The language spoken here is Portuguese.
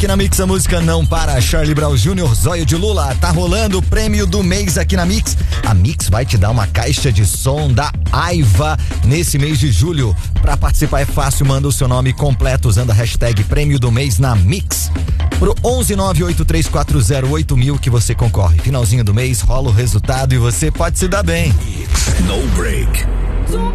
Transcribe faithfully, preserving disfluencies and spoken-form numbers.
Aqui na Mix a música não para. Charlie Brown Júnior, Zóio de Lula. Tá rolando o prêmio do mês aqui na Mix. A Mix vai te dar uma caixa de som da Aiva nesse mês de julho. Pra participar é fácil, manda o seu nome completo usando a hashtag prêmio do mês na Mix pro onze nove oito três quatro zero oito mil que você concorre. Finalzinho do mês rola o resultado e você pode se dar bem. No break.